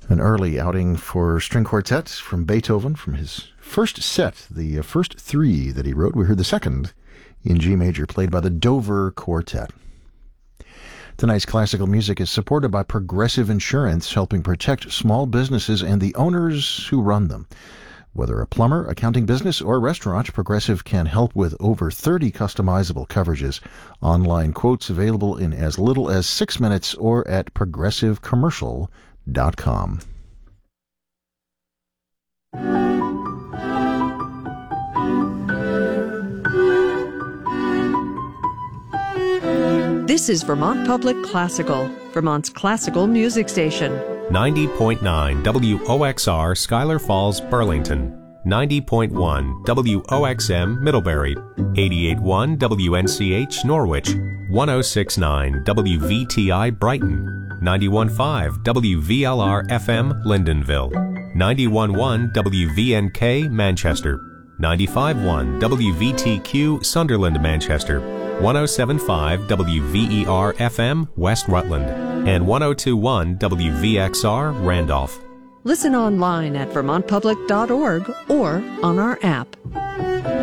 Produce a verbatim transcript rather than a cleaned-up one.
An early outing for string quartet from Beethoven from his first set, the first three that he wrote. We heard the second in G major, played by the Dover Quartet. Tonight's classical music is supported by Progressive Insurance, helping protect small businesses and the owners who run them. Whether a plumber, accounting business, or restaurant, Progressive can help with over thirty customizable coverages. Online quotes available in as little as six minutes or at progressive commercial dot com. This is Vermont Public Classical, Vermont's classical music station. ninety point nine W O X R Schuyler Falls, Burlington. ninety point one W O X M Middlebury. eighty-eight point one W N C H Norwich. one oh six point nine W V T I Brighton. ninety-one point five W V L R F M Lyndonville. ninety-one point one W V N K Manchester. ninety-five point one W V T Q Sunderland, Manchester. one oh seven point five W V E R F M West Rutland. And one oh two point one W V X R Randolph. Listen online at vermont public dot org or on our app.